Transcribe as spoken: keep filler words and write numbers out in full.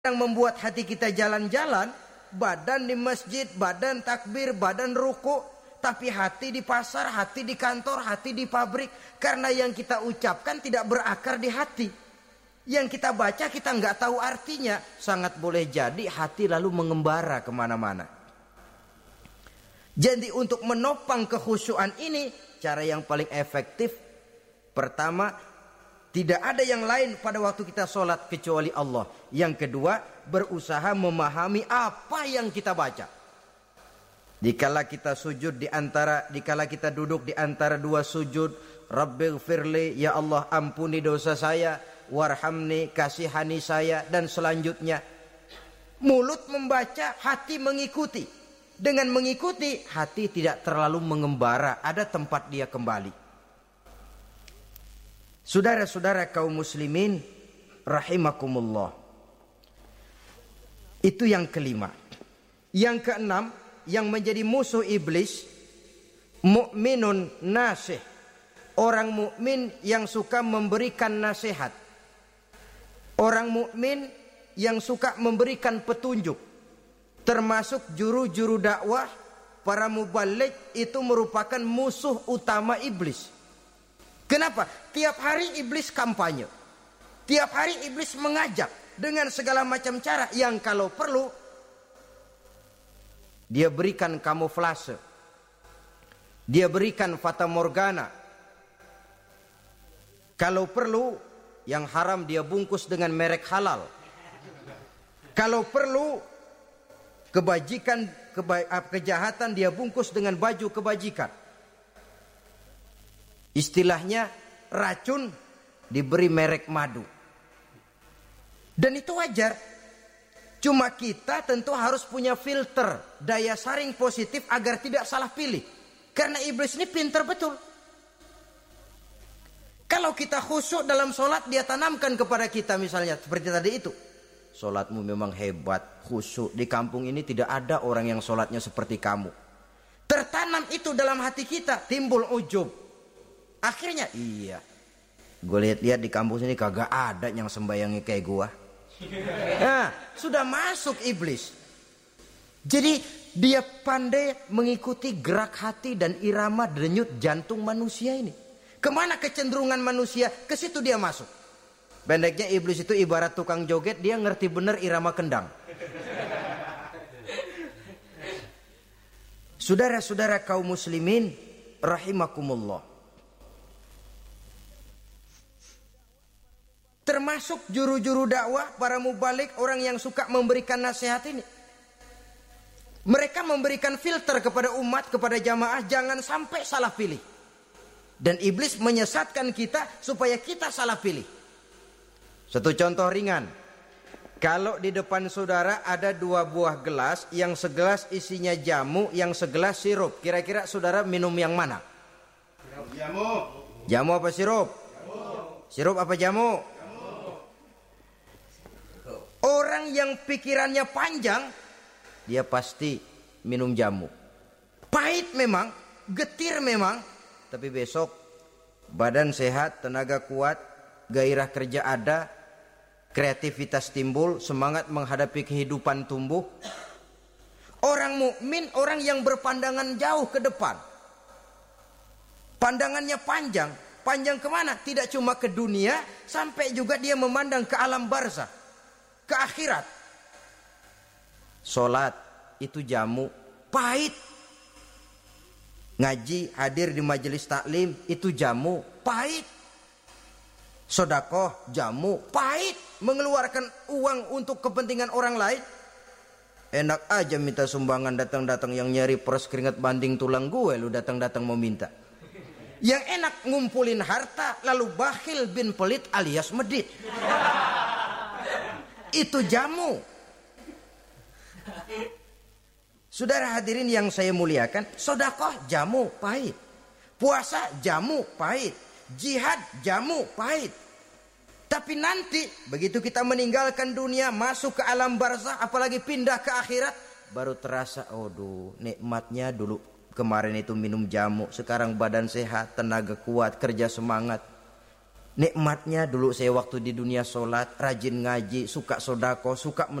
yang membuat hati kita jalan-jalan, badan di masjid, badan takbir, badan ruku, tapi hati di pasar, hati di kantor, hati di pabrik. Karena yang kita ucapkan tidak berakar di hati. Yang kita baca kita nggak tahu artinya. Sangat boleh jadi hati lalu mengembara kemana-mana. Jadi untuk menopang kekhusyuan ini, cara yang paling efektif, pertama, tidak ada yang lain pada waktu kita sholat kecuali Allah. Yang kedua, berusaha memahami apa yang kita baca. Dikala kita sujud di antara, dikala kita duduk di antara dua sujud, Rabbighfirli, ya Allah ampuni dosa saya, warhamni, kasihani saya, dan selanjutnya. Mulut membaca, hati mengikuti. Dengan mengikuti, hati tidak terlalu mengembara, ada tempat dia kembali. Saudara-saudara kaum muslimin rahimakumullah. Itu yang kelima. Yang keenam, yang menjadi musuh iblis, mukminun nasih. Orang mukmin yang suka memberikan nasihat. Orang mukmin yang suka memberikan petunjuk. Termasuk juru-juru dakwah, para mubaligh itu merupakan musuh utama iblis. Kenapa? Tiap hari iblis kampanye. Tiap hari iblis mengajak dengan segala macam cara yang kalau perlu dia berikan kamuflase. Dia berikan fata morgana. Kalau perlu yang haram dia bungkus dengan merek halal. Kalau perlu kebajikan keba, kejahatan dia bungkus dengan baju kebajikan. Istilahnya racun diberi merek madu. Dan itu wajar. Cuma kita tentu harus punya filter, daya saring positif agar tidak salah pilih. Karena iblis ini pintar betul. Kalau kita khusyuk dalam sholat, dia tanamkan kepada kita misalnya seperti tadi itu. Sholatmu memang hebat, khusyuk. Di kampung ini tidak ada orang yang sholatnya seperti kamu. Tertanam itu dalam hati kita, timbul ujub. Akhirnya iya, gue lihat-lihat di kampus ini kagak ada yang sembayangnya kayak gua. Nah, sudah masuk iblis. Jadi dia pandai mengikuti gerak hati dan irama denyut jantung manusia ini. Kemana kecenderungan manusia, ke situ dia masuk. Pendeknya iblis itu ibarat tukang joget, dia ngerti bener irama kendang. Saudara-saudara kaum muslimin rahimakumullah. Termasuk juru-juru dakwah, para mubaligh, orang yang suka memberikan nasihat ini. Mereka memberikan filter kepada umat, kepada jamaah, jangan sampai salah pilih. Dan iblis menyesatkan kita supaya kita salah pilih. Satu contoh ringan. Kalau di depan saudara ada dua buah gelas, yang segelas isinya jamu, yang segelas sirup. Kira-kira saudara minum yang mana? Jamu. Jamu apa sirup? Jamu. Sirup apa jamu? Orang yang pikirannya panjang, dia pasti minum jamu. Pahit memang, getir memang, tapi besok badan sehat, tenaga kuat, gairah kerja ada, kreativitas timbul, semangat menghadapi kehidupan tumbuh. Orang mukmin, orang yang berpandangan jauh ke depan. Pandangannya panjang. Panjang kemana? Tidak cuma ke dunia, sampai juga dia memandang ke alam barzakh, ke akhirat. Sholat itu jamu, pahit. Ngaji, hadir di majelis taklim itu jamu, pahit. Sodakoh, jamu, pahit. Mengeluarkan uang untuk kepentingan orang lain, enak aja minta sumbangan, datang-datang yang nyari peres keringat banding tulang gue, lu datang-datang mau minta. Yang enak ngumpulin harta lalu bakhil bin pelit alias medit. Itu jamu. Saudara hadirin yang saya muliakan, sedekah jamu pahit, puasa jamu pahit, jihad jamu pahit. Tapi nanti begitu kita meninggalkan dunia, masuk ke alam barzakh, apalagi pindah ke akhirat, baru terasa, aduh nikmatnya dulu kemarin itu minum jamu, sekarang badan sehat, tenaga kuat, kerja semangat. Nikmatnya dulu saya waktu di dunia sholat, rajin ngaji, suka sodako, suka